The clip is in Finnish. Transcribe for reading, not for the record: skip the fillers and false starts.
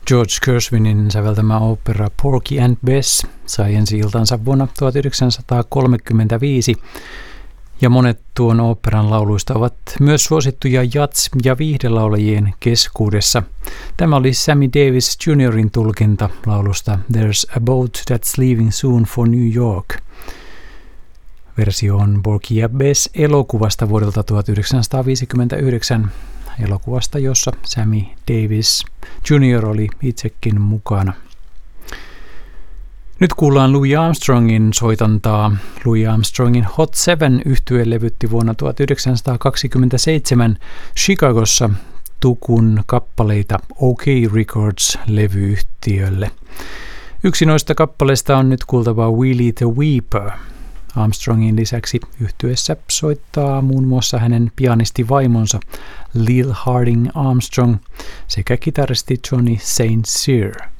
George Gershwinin säveltämä opera Porgy and Bess sai ensi-iltansa vuonna 1935, ja monet tuon operan lauluista ovat myös suosittuja jats- ja viihdelaulajien keskuudessa. Tämä oli Sammy Davis Jr.'in tulkinta laulusta There's a Boat That's Leaving Soon for New York. Versio on Porgy and Bess elokuvasta vuodelta 1959, elokuvasta, jossa Sammy Davis Jr. oli itsekin mukana. Nyt kuullaan Louis Armstrongin soitantaa. Louis Armstrongin Hot Seven -yhtye levytti vuonna 1927 Chicagossa tukun kappaleita OK Records-levyyhtiölle. Yksi noista kappaleista on nyt kuultava Willie the Weeper. Armstrongin lisäksi yhtyeessä soittaa muun muassa hänen pianistivaimonsa Lil Harding Armstrong sekä kitaristi Johnny St. Cyr.